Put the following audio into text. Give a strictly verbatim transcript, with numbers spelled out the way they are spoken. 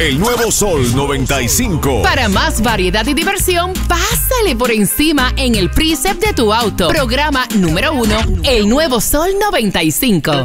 El nuevo Sol noventa y cinco. Para más variedad y diversión, pásale por encima en el Precept de tu auto. Programa número uno, El nuevo Sol noventa y cinco.